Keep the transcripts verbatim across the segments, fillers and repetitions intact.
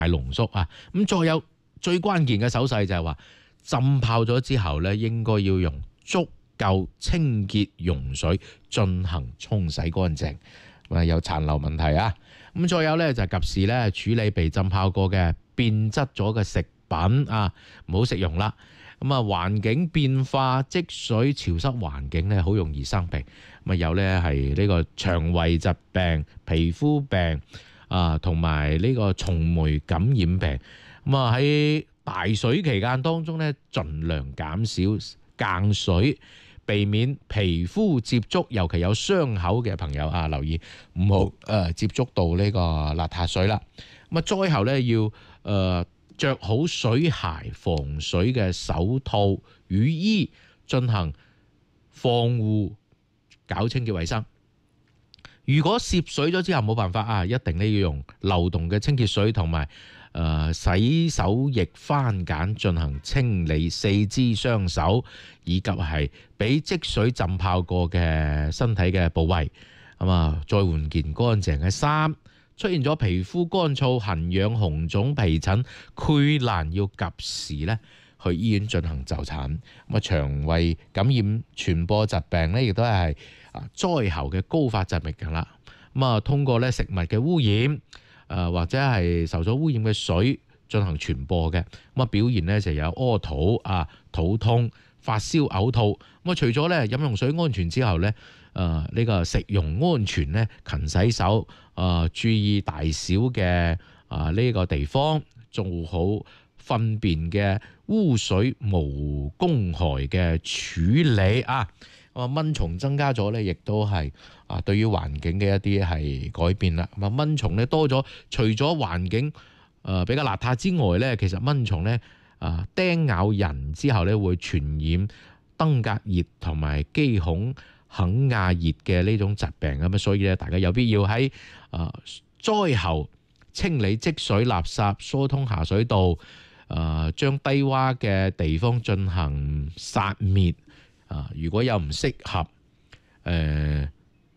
濃縮啊。咁再有最關鍵嘅手勢就係話浸泡咗之後咧，應該要用足夠清潔用水進行沖洗乾淨，咁有殘留問題啊。咁再有咧就係及時咧處理被浸泡過嘅變質咗嘅食品啊，唔好食用啦。咁啊，環境變化、積水、潮濕環境咧，好容易生病。咁啊，有咧係呢個腸胃疾病、皮膚病啊，同埋呢個蟲媒感染病。咁啊，喺大水期間當中咧，盡量減少間水，避免皮膚接觸，尤其有傷口嘅朋友啊，留意唔好誒接觸到呢個邋遢水啦。咁啊，災後咧要誒。呃着好水鞋、防水嘅手套、雨衣，進行防護、搞清潔衛生。如果涉水咗之後冇辦法啊，一定咧要用流動嘅清潔水同埋誒洗手液番梘進行清理四肢雙手，以及係俾積水浸泡過嘅身體嘅部位。咁啊，再換件乾淨嘅衫。出現咗皮膚乾燥、痕癢、紅腫、皮疹、潰爛，要及時咧去醫院進行就診。咁啊，腸胃感染傳播疾病咧，亦都係啊災後嘅高發疾病㗎啦。咁啊，通過咧食物嘅污染，誒或者係受咗污染嘅水進行傳播嘅。咁啊，表現咧就有屙肚啊、肚痛、發燒、嘔吐。咁啊，除咗咧飲用水安全之後咧，誒、呃、呢、這個食用安全咧，勤洗手，誒、呃、注意大小嘅啊呢個地方，做好糞便嘅污水無公害嘅處理啊！咁啊，蚊蟲增加咗咧，亦都係啊對於環境嘅一啲係改變啦。咁啊，蚊蟲咧多咗，除咗環境誒、呃、比較邋遢之外咧，其實蚊蟲咧啊叮咬人之後咧會傳染登革熱同埋肌孔肯亞熱嘅呢種疾病咁啊，所以咧大家有必要喺啊災後清理積水、垃圾、疏通下水道，啊將低窪嘅地方進行殺滅啊。如果有唔適合誒、呃、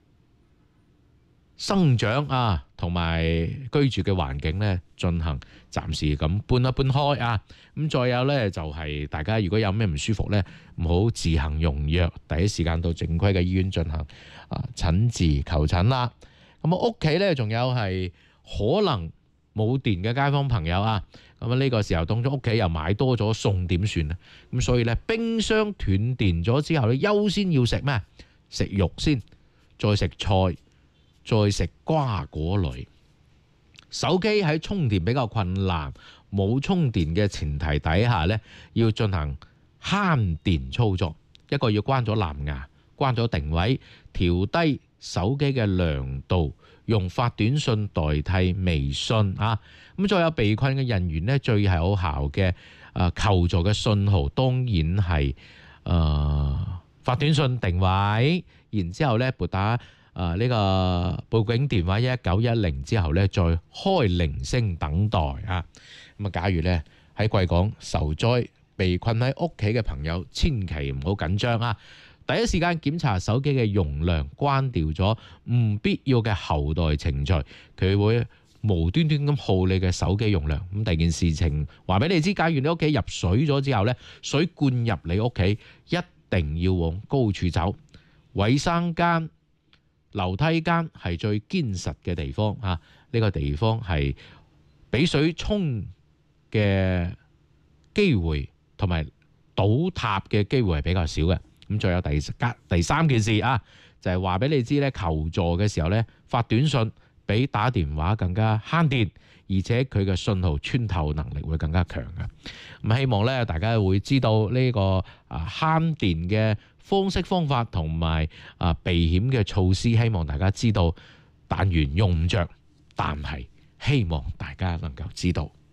生長啊同埋居住嘅環境咧，進行暫時咁搬一搬開啊。咁再有咧就係、是、大家如果有咩唔舒服咧，唔好自行用藥，第一時間到正規嘅醫院進行啊診治求診啦。咁啊屋企咧仲有係可能冇電嘅街坊朋友啊，咁啊呢個時候當咗屋企又買多咗餸點算咧？咁所以咧冰箱斷電咗之後咧，優先要食咩？食肉先，再食菜，再食瓜果類。手機喺充電比較困難，冇充電嘅前提底下咧，要進行慳電操作。一個要關咗藍牙，關咗定位，調低手機嘅亮度，用發短信代替微信啊。咁再有被困嘅人員咧，最有效嘅啊求助嘅信號當然係誒、呃、發短信定位，然之後咧撥打啊！呢、這個報警電話一九一零之後咧，再開鈴聲等待啊！咁啊，假如咧喺貴港受災被困喺屋企嘅朋友，千祈唔好緊張啊！第一時間檢查手機嘅容量，關掉咗唔必要嘅後台程序，佢會無端端咁耗你嘅手機容量。咁第二件事情話俾你知，假如你屋企入水咗之後咧，水灌入你屋企，一定要往高處走，衛生間、樓梯間係最堅實嘅地方啊！呢、這個地方係俾水沖嘅機會同埋倒塌嘅機會係比較少嘅。咁再有第第三件事啊，就係話俾你知咧，求助嘅時候咧，發短信比打電話更加慳電，而且佢嘅信號穿透能力會更加強嘅。咁希望咧，大家會知道呢個啊慳電嘅方式方法同埋啊避險嘅措施，希望大家知道。但願用唔着，但係希望大家能夠知道。